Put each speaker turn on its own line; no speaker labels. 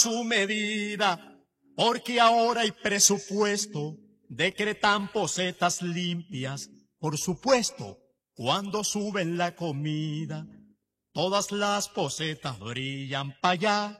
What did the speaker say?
su medida, porque ahora hay presupuesto, decretan posetas limpias, por supuesto, cuando suben la comida, todas las posetas brillan pa' allá,